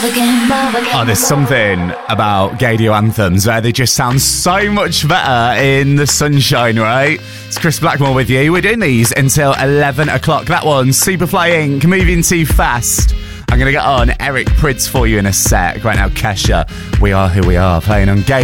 Oh, there's something about Gadio anthems where they just sound so much better in the sunshine, right? It's Chris Blackmore with you. We're doing these until 11 o'clock. That one, Superfly Inc., Moving Too Fast. I'm going to get on Eric Prydz for you in a sec. Right now, Kesha, We Are Who We Are, playing on Gadio.